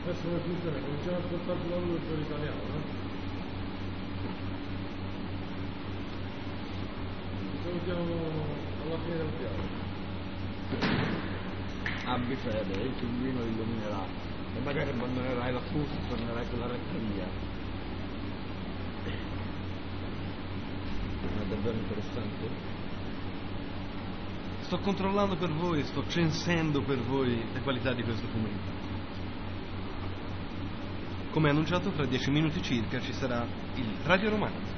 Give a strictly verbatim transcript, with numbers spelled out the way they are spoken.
Adesso come funziona? Cominciamo a ascoltare sulla loro per italiano, no? Salutiamo alla fine del dialogo. Abbi fede, il pinguino illuminerà e magari abbandonerai la fusta e tornerai sulla retta via. Ma è davvero interessante. Sto controllando per voi, sto censendo per voi le qualità di questo fumetto. Come annunciato, fra dieci minuti circa ci sarà il radioromanzo.